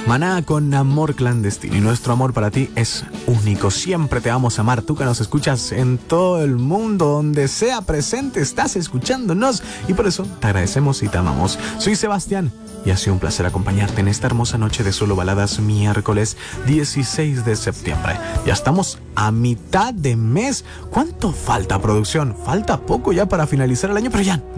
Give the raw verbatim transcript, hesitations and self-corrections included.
Maná con Amor Clandestino. Y nuestro amor para ti es único. Siempre te vamos a amar. Tú que nos escuchas en todo el mundo, donde sea presente, estás escuchándonos. Y por eso te agradecemos y te amamos. Soy Sebastián y ha sido un placer acompañarte en esta hermosa noche de Solo Baladas, miércoles dieciséis de septiembre. Ya estamos a mitad de mes. ¿Cuánto falta, producción? Falta poco ya para finalizar el año, pero ya